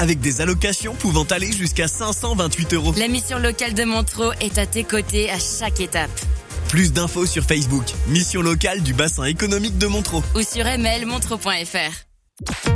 avec des allocations pouvant aller jusqu'à 528 €. La mission locale de Montreux est à tes côtés à chaque étape. Plus d'infos sur Facebook, mission locale du bassin économique de Montreux. Ou sur mlmontreux.fr.